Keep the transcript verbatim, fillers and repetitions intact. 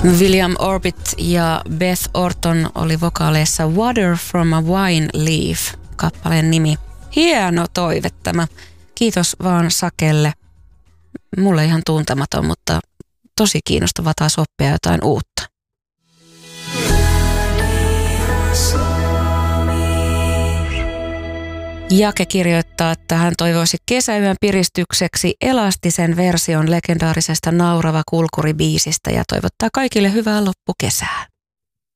William Orbit ja Beth Orton oli vokaaleissa Water from a Wine Leaf, kappaleen nimi. Hieno toive tämä. Kiitos vaan Sakelle. Mulle ihan tuntematon, mutta tosi kiinnostavaa taas oppia jotain uutta. Jake kirjoittaa, että hän toivoisi kesäyön piristykseksi elastisen version legendaarisesta Naurava kulkuri -biisistä ja toivottaa kaikille hyvää loppukesää.